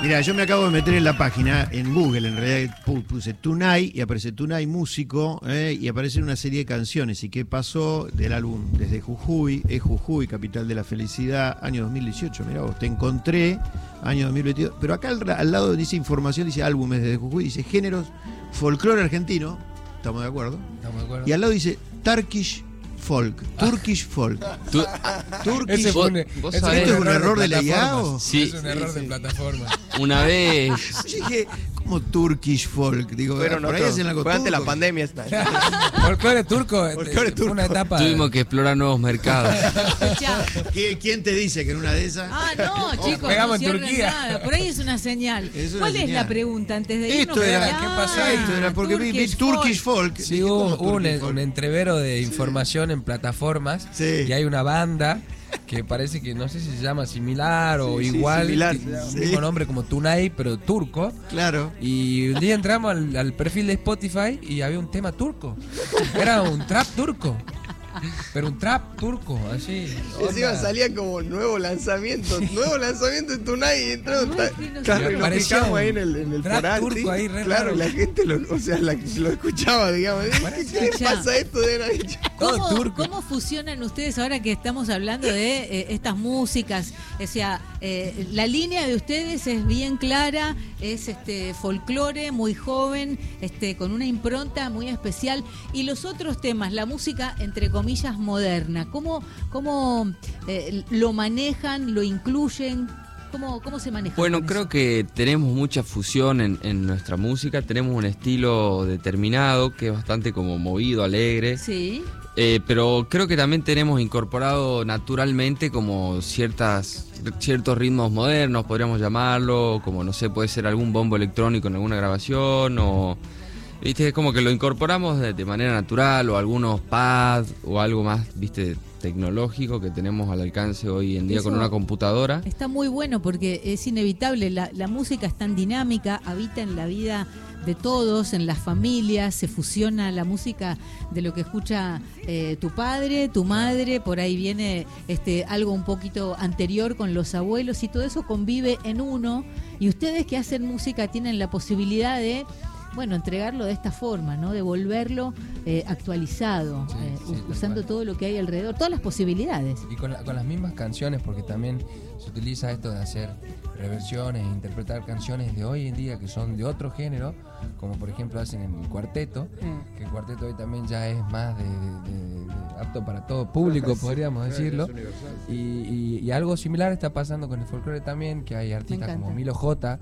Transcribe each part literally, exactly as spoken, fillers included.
Mira, yo me acabo de meter en la página, en Google, en realidad puse Tunay y aparece Tunay músico, eh, y aparecen una serie de canciones. ¿Y qué pasó del álbum desde Jujuy? Es Jujuy, capital de la felicidad, año dos mil dieciocho. Mirá vos, te encontré, año dos mil veintidós. Pero acá al, al lado dice información, dice álbumes desde Jujuy, dice géneros, folclore argentino, estamos de acuerdo. Estamos de acuerdo. Y al lado dice Turkish folk, Turkish folk. Tú, Turkish Ese fue un, ¿Vos ese sabés? ¿Esto es un error de la I A plataformas. o? Sí. Es un error Sí, de sí. plataforma. Una vez. Yo dije, ¿cómo Turkish folk? Digo, Fueron por ahí otros, hacen algo fue antes de la turco. pandemia esta. Folclore turco, Folclore fue una turco. etapa. Tuvimos que explorar nuevos mercados. Escuchá. ¿Qui- ¿Quién te dice que en una de esas? Ah, no, chicos, pegamos no en cierren Turquía. nada. Por ahí es una señal. Es una ¿Cuál es señal. la pregunta antes de irnos? Esto era, Ah, ¿qué pasó? Esto era porque vi, vi Turkish folk. Sí, Dije, hubo, ¿cómo hubo un, Turkish folk? un entrevero de información en plataformas. Sí. Y hay una banda que parece que no sé si se llama similar o Sí, sí, igual. similar, tiene se el llama. mismo Sí. nombre como Tunay, pero turco. Claro. Y un día entramos al, al perfil de Spotify y había un tema turco. Era un trap turco. Pero un trap turco, así. Encima onda. salía como nuevo lanzamiento, nuevo lanzamiento en Tunay y entró. Ay, que no Claro, sé. y nos Parecía picamos un ahí en el, en el trap foral, turco sí. ahí, re Claro, raro. y la gente lo, o sea, la, lo escuchaba, digamos. ¿Qué, ¿qué le Escuchá. pasa a esto de haber dicho? Todo ¿Cómo, turco. ¿Cómo fusionan ustedes ahora que estamos hablando de eh, estas músicas? O sea, eh, la línea de ustedes es bien clara, es este folclore muy joven, este con una impronta muy especial. Y los otros temas, la música entre comillas moderna, ¿cómo, cómo eh, lo manejan, lo incluyen? ¿Cómo, cómo se maneja? Bueno, con creo eso? que tenemos mucha fusión en, en nuestra música. Tenemos un estilo determinado que es bastante como movido, alegre. Sí. Eh, pero creo que también tenemos incorporado naturalmente como ciertas ciertos ritmos modernos, podríamos llamarlo, como no sé, puede ser algún bombo electrónico en alguna grabación o viste, es como que lo incorporamos de, de manera natural o algunos pads o algo más, viste, tecnológico que tenemos al alcance hoy en día Eso con una computadora. Está muy bueno porque es inevitable, la, la música es tan dinámica, habita en la vida de todos, en las familias, se fusiona la música de lo que escucha eh, tu padre, tu madre, por ahí viene este algo un poquito anterior con los abuelos y todo eso convive en uno y ustedes que hacen música tienen la posibilidad de bueno, entregarlo de esta forma, ¿no? Devolverlo eh, actualizado, Sí, eh, sí, tal usando cual. todo lo que hay alrededor, todas las posibilidades. Y con, la- con las mismas canciones, porque también se utiliza esto de hacer reversiones, interpretar canciones de hoy en día que son de otro género, como por ejemplo hacen en el cuarteto, que el cuarteto hoy también ya es más de, de- de- de apto para todo público, podríamos decirlo. Y, y- y algo similar está pasando con el folclore también, que hay artistas encanta. como Milo J,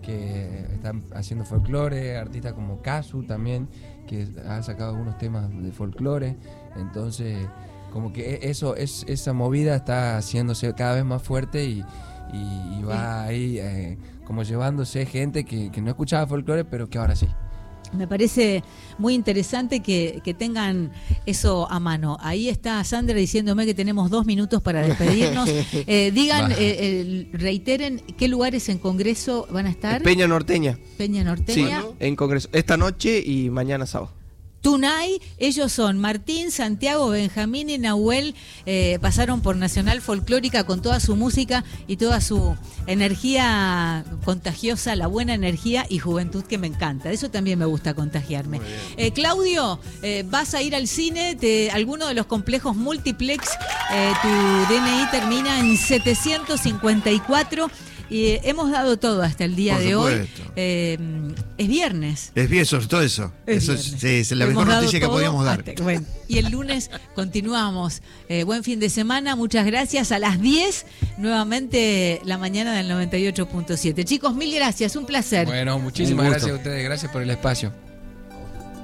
que están haciendo folclore, artistas como Kazu también, que ha sacado algunos temas de folclore. Entonces, como que e- eso es esa movida está haciéndose cada vez más fuerte y, y- y va ahí eh, como llevándose gente que, que no escuchaba folclore, pero que ahora sí. Me parece muy interesante que, que tengan eso a mano. Ahí está Sandra diciéndome que tenemos dos minutos para despedirnos. Eh, digan, Va. eh, eh, reiteren qué lugares en Congreso van a estar. Peña Norteña. Peña Sí, Norteña. en Congreso. Esta noche y mañana sábado. Tunay, ellos son Martín, Santiago, Benjamín y Nahuel, eh, pasaron por Nacional Folclórica con toda su música y toda su energía contagiosa, la buena energía y juventud que me encanta. De eso también me gusta contagiarme. Eh, Claudio, eh, vas a ir al cine, te, alguno de los complejos multiplex, eh, tu D N I termina en setecientos cincuenta y cuatro. Y eh, hemos dado todo hasta el día Por de hoy. supuesto. Eh, es viernes. Es bien, sobre todo eso. Es Eso es, viernes. sí, es la Hemos mejor dado noticia que todo podíamos dar. hasta- bueno, y el lunes continuamos. Eh, buen fin de semana, muchas gracias. A las diez, nuevamente la mañana del noventa y ocho punto siete. Chicos, mil gracias, un placer. Bueno, muchísimas Un gusto. gracias a ustedes, gracias por el espacio.